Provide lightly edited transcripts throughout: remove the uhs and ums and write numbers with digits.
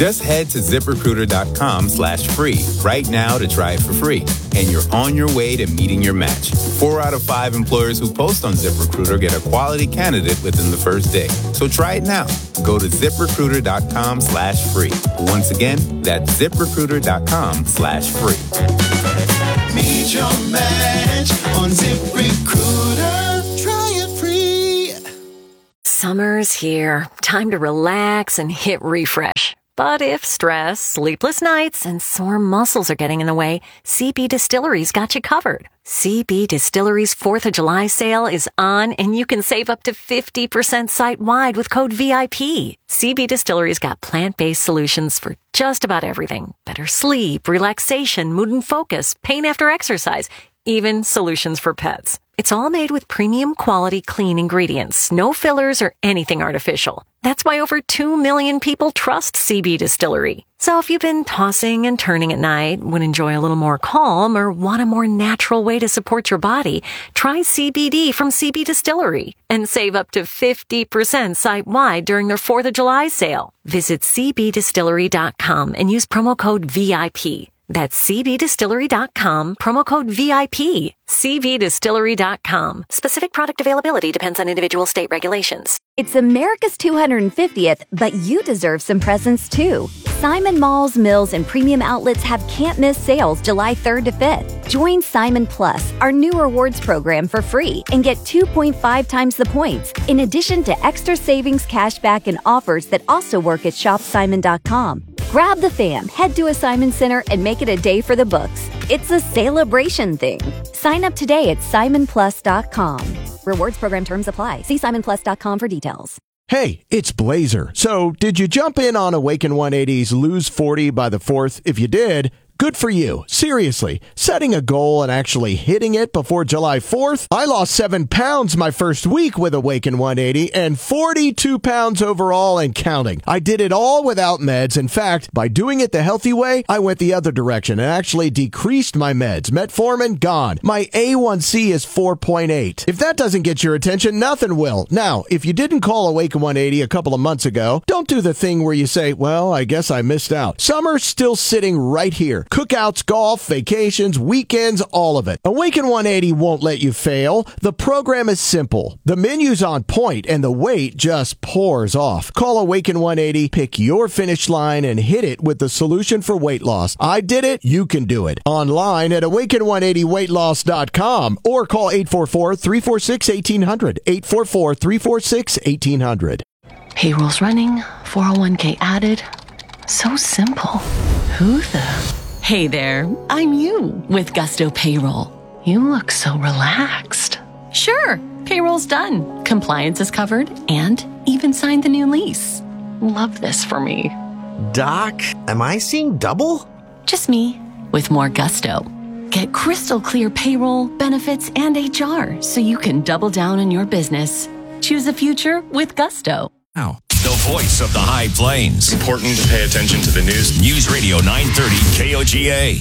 Just head to ZipRecruiter.com/free right now to try it for free. And you're on your way to meeting your match. 4 out of 5 employers who post on ZipRecruiter get a quality candidate within the first day. So try it now. Go to ZipRecruiter.com/free. Once again, that's ZipRecruiter.com/free. Meet your match on ZipRecruiter. Try it free. Summer's here. Time to relax and hit refresh. But if stress, sleepless nights, and sore muscles are getting in the way, CB Distillery's got you covered. CB Distillery's 4th of July sale is on, and you can save up to 50% site-wide with code VIP. CB Distillery's got plant-based solutions for just about everything. Better sleep, relaxation, mood and focus, pain after exercise, even solutions for pets. It's all made with premium quality clean ingredients, no fillers or anything artificial. That's why over 2 million people trust CB Distillery. So if you've been tossing and turning at night, would enjoy a little more calm, or want a more natural way to support your body, try CBD from CB Distillery and save up to 50% site-wide during their 4th of July sale. Visit cbdistillery.com and use promo code VIP. That's cbdistillery.com, promo code VIP. cbdistillery.com. Specific product availability depends on individual state regulations. It's America's 250th, but you deserve some presents too. Simon Malls, Mills, and Premium Outlets have can't-miss sales July 3rd to 5th. Join Simon Plus, our new rewards program, for free and get 2.5 times the points, in addition to extra savings, cashback, and offers that also work at shopsimon.com. Grab the fam, head to a Simon Center, and make it a day for the books. It's a celebration thing. Sign up today at simonplus.com. Rewards program terms apply. See simonplus.com for details. Hey, it's Blazer. So, did you jump in on Awaken 180's Lose 40 by the 4th? If you did, good for you. Seriously, setting a goal and actually hitting it before July 4th? I lost 7 pounds my first week with Awaken 180 and 42 pounds overall and counting. I did it all without meds. In fact, by doing it the healthy way, I went the other direction and actually decreased my meds. Metformin, gone. My A1C is 4.8. If that doesn't get your attention, nothing will. Now, if you didn't call Awaken 180 a couple of months ago, don't do the thing where you say, well, I guess I missed out. Summer's still sitting right here. Cookouts, golf, vacations, weekends, all of it. Awaken 180 won't let you fail. The program is simple. The menu's on point, and the weight just pours off. Call Awaken 180, pick your finish line, and hit it with the solution for weight loss. I did it. You can do it. Online at awaken180weightloss.com or call 844-346-1800. 844-346-1800. Payroll's running, 401k added. So simple. Who the... Hey there, I'm you with Gusto Payroll. You look so relaxed. Sure, payroll's done, compliance is covered, and even signed the new lease. Love this for me. Doc, am I seeing double? Just me, with more gusto. Get crystal clear payroll, benefits, and HR so you can double down on your business. Choose a future with Gusto. Now, the voice of the High Plains. Important to pay attention to the news. News Radio 930 KOGA.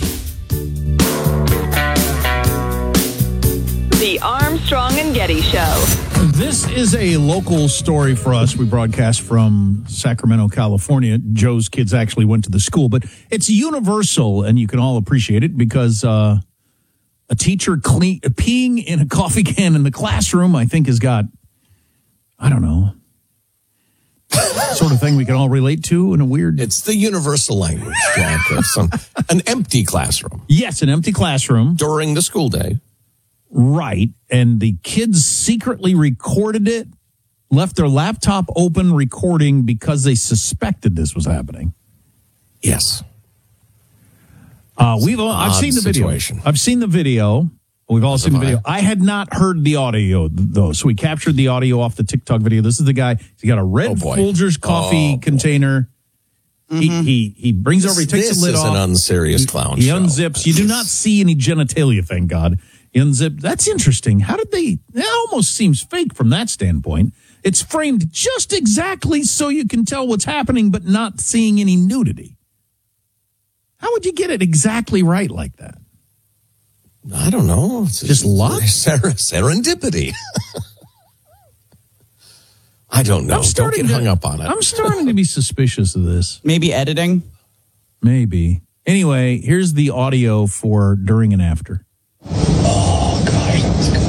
The Armstrong and Getty Show. This is a local story for us. We broadcast from Sacramento, California. Joe's kids actually went to the school, but it's universal, and you can all appreciate it because a teacher peeing in a coffee can in the classroom, I think, has got, I don't know, sort of thing we can all relate to in a weird... It's the universal language, Jack, of an empty classroom. Yes, an empty classroom. During the school day. Right, and the kids secretly recorded it, left their laptop open recording because they suspected this was happening. Yes. I've seen the video. I've seen the video. We've all seen the video. I had not heard the audio, though, so we captured the audio off the TikTok video. This is the guy. He's got a red Folgers coffee container. Mm-hmm. He brings over, he takes the lid off. This is an unserious clown He show. unzips. You do not see any genitalia, thank God. He unzipped. That's interesting. How did they... That almost seems fake from that standpoint. It's framed just exactly so you can tell what's happening, but not seeing any nudity. How would you get it exactly right like that? I don't know. It's just luck? Serendipity. I don't know. Don't get hung up on it. I'm starting to be suspicious of this. Maybe editing? Maybe. Anyway, here's the audio for during and after. Oh, gosh, that was good.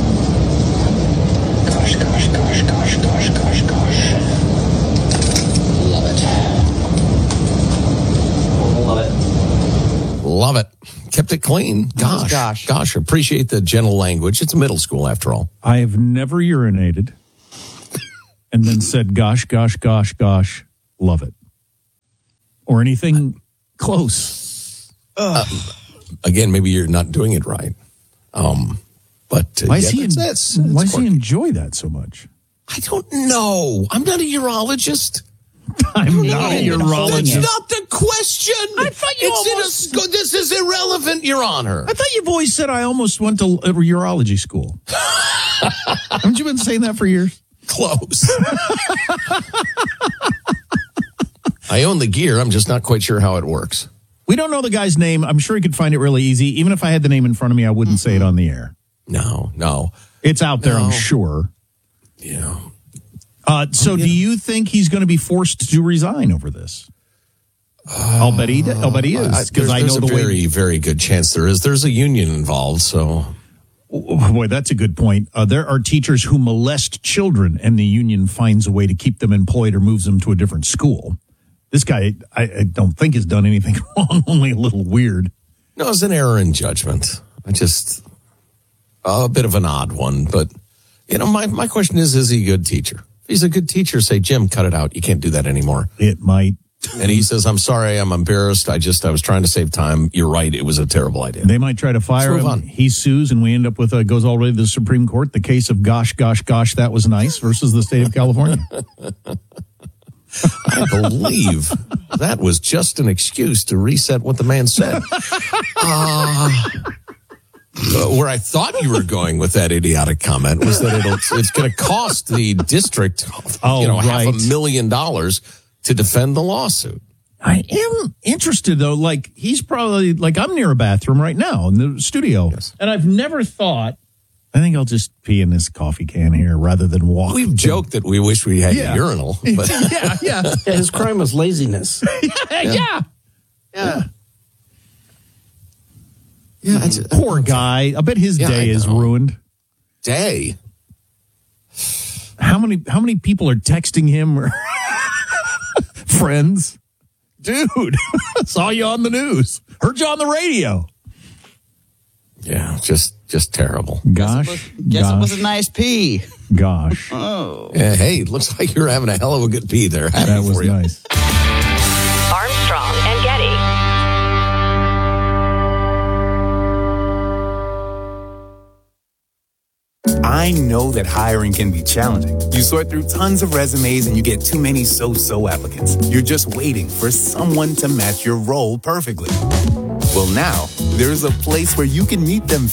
Gosh. Love it. Kept it clean. Gosh. Appreciate the gentle language. It's middle school, after all. I have never urinated and then said, gosh, love it. Or anything close. Again, maybe you're not doing it right. But why does he enjoy that so much? I don't know. I'm not a urologist. I'm not a urologist. That's not the question. I thought you this is irrelevant, Your Honor. I thought you've always said I almost went to a urology school. Haven't you been saying that for years? Close. I own the gear. I'm just not quite sure how it works. We don't know the guy's name. I'm sure he could find it really easy. Even if I had the name in front of me, I wouldn't say it on the air. No. It's out there, I'm sure. Yeah. Do you think he's going to be forced to resign over this? I'll bet he is. Because I know there's a very, very good chance there is. There's a union involved, so. Oh, boy, that's a good point. There are teachers who molest children, and the union finds a way to keep them employed or moves them to a different school. This guy, I don't think has done anything wrong, only a little weird. No, it's an error in judgment. A bit of an odd one. But, my question is he a good teacher? If he's a good teacher, say, Jim, cut it out. You can't do that anymore. It might. And he says, I'm sorry, I'm embarrassed. I was trying to save time. You're right. It was a terrible idea. They might try to fire him. He sues, and we end up with goes all the way to the Supreme Court. The case of gosh, that was nice versus the state of California. I believe that was just an excuse to reset what the man said. Where I thought you were going with that idiotic comment was that it's going to cost the district, $500,000 to defend the lawsuit. I am interested, though. Like, he's probably, I'm near a bathroom right now in the studio. Yes. And I've never thought, I think I'll just pee in this coffee can here rather than walk. We've joked that we wish we had a urinal. But yeah. His crime was laziness. Yeah. Poor guy. I bet his day is ruined. Day? How many people are texting him or friends? Dude, saw you on the news. Heard you on the radio. Yeah, just terrible. Guess it was a nice pee. Gosh. Oh. Yeah, hey, looks like you're having a hell of a good pee there. That was nice. Armstrong and Getty. I know that hiring can be challenging. You sort through tons of resumes and you get too many so-so applicants. You're just waiting for someone to match your role perfectly. Well, now, there's a place where you can meet them